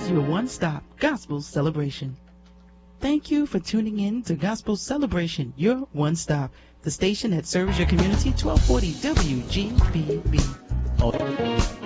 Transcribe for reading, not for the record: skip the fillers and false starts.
is your one-stop gospel celebration. Thank you for tuning in to Gospel Celebration, your one-stop, the station that serves your community, 1240 WGBB.